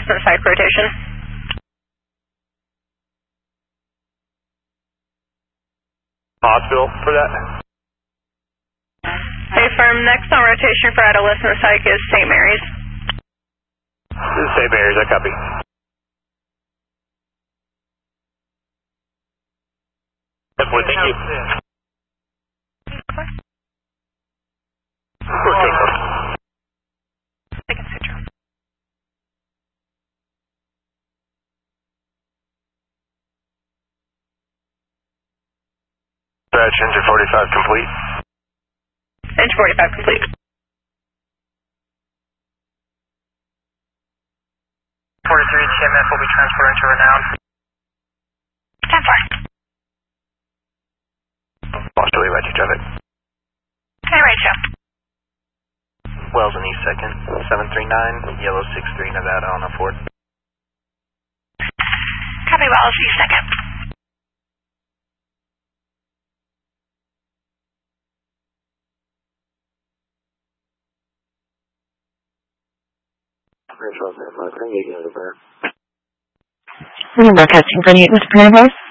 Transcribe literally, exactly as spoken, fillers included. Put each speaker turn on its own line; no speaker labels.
adolescent psych rotation.
Hospital for that.
Hey, firm. Next on rotation for adolescent psych is Saint Mary's.
This is Saint Mary's. I copy. Definitely, thank you.
Second suture.
Dispatch, engine forty-five complete.
Engine forty-five complete.
forty-three T M F will be transferred into Renown.
ten four.
Lost Julie, right to traffic.
Okay, Rachel.
Wells in East second, seven three nine, Yellow six three Nevada on a Ford.
Copy, Wells, East second.
We're broadcasting for the Mister Panavar.